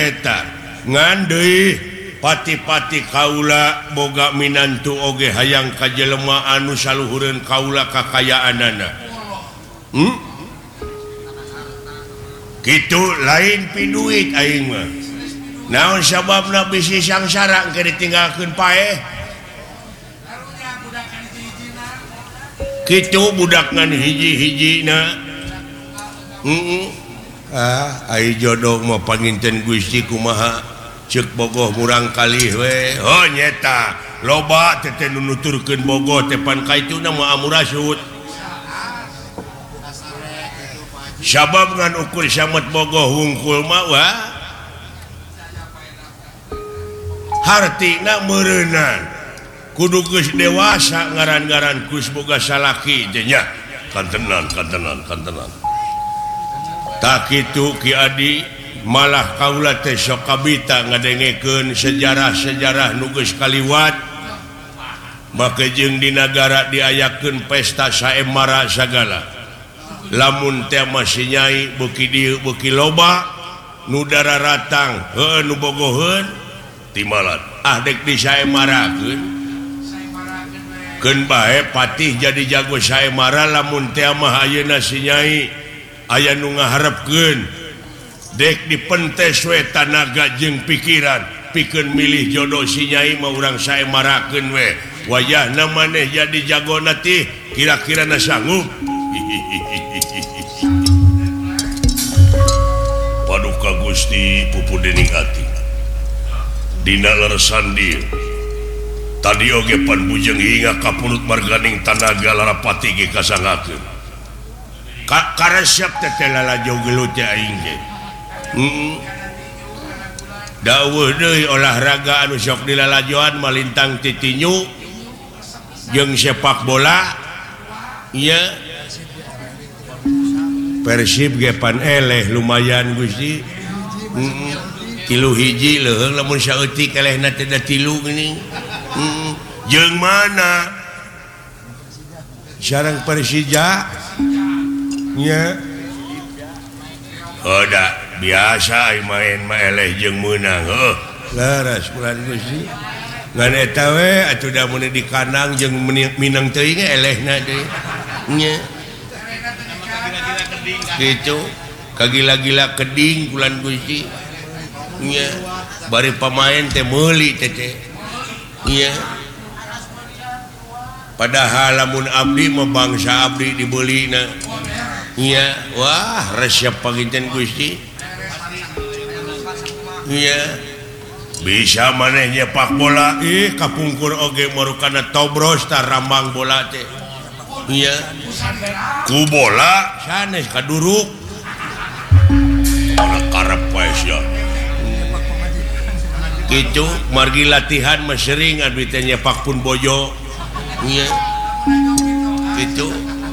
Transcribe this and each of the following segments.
eta ngandeuy pati-pati kaula boga minantu oge hayang kajelema anu saluhureun kaula kakayaanana kitu lain pi duit aing mah naon sababna bisi sangsara engke ditinggalkeun paeh kitu budak ngan hiji-hijina ai jodoh mah panginten Gusti kumaha ceuk bogoh murang kalih we oh nyeta loba teh nu nuturkeun bogoh teh pan kaituna mah amurasut sabab ngan ukur samet bogoh hungkul mah wah hartina meureunan kudu geus dewasa ngaran-ngaran kus boga salaki teh nya kantenan tak kitu Ki Adi malah kaula teh sok kabita ngadengekeun sejarah-sejarah nu geus kaliwat make jeung di nagara diayakeun pesta saemara sagala lamun teh masih nyai beuki dieu beuki loba nu dararatang heuh nu bogoheun timalat dek disaemarakeun keun bae patih jadi jago saemara lamun teh mah ayeuna si nyai aya nu ngaharepkeun dek dipentes we tanaga jeung pikiran pikeun milih jodoh si nyai mah urang saemarakeun we wayahna maneh jadi jagona tih kira-kira na sanggup paduka Gusti pupu dening ati dina leresan dieu tadi oge pan bujeng hinga kapulut marganing tanaga larapati ge kasangakeun karesep teh lalajo gelut teh aing ge dawuh deui olahraga anu sok dilalajoan malintang titinyu jeung sepak bola ieu Persib ge pan eleh lumayan Gusti tilu hiji leuheung lamun saeutik elehna teh da tilu geuning jeung mana sareng Persija nya da biasa main mah eleh jeung meunang heuh laras bulan Gusti ngan eta we atuh da mun di kandang jeung minang teuing elehna deui nya kitu kagila-gila keding bulan Gusti nya bari pamain teh meuli teh nya padahal lamun abdi mah bangsa abdi dibeulina nya wah resep panginten Gusti nya bisa maneh nyepak bola kapungkur oge marukana tobros tar rambang bola teh nya ku bola sanes kaduruk ana karep wae sia kitu margi latihan mah sering abdi teh nyepak pun bojo nya kitu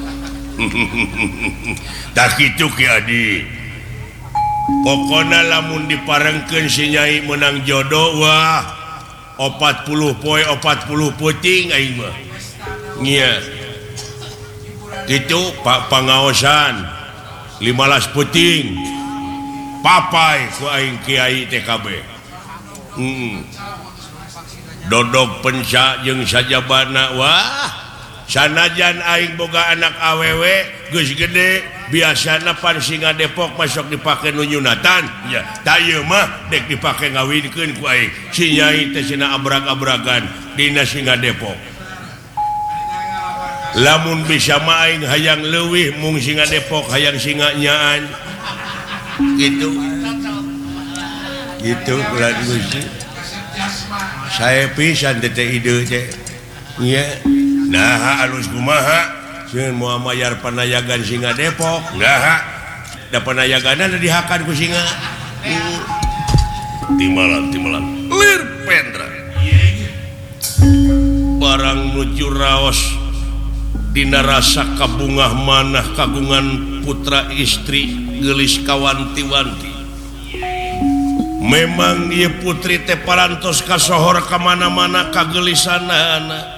tak kitu Ki Adi pokona lamun diparengkeun si nyai menang jodoh wah 40 poe 40 puting aing mah nya kitu pak pangaosan 15 puting papai ku aing kiai TKB dodog penca jeung sajabana wah sanajan aing boga anak awewe geus gede biasana pan singa Depok masuk dipake nu nyunatan ya tah ieu mah dek dipake ngawinkeun ku aing si nyai teh cenah abrag-abragan dina singa Depok lamun bisa mah aing hayang leuwih mung singa Depok hayang singa nyaan gitu bulan Gusti saya pisan teh ide teh nya nah alus kumaha sieun moal mayar panayagan singa Depok nah da panayagana dihakan ku singa timalan lir pendra barang nuju raos dina rasa kabungah manah kagungan putra istri geulis kawanti-wanti memang ieu putri teh parantos kasohor ka mana-mana kageulisanana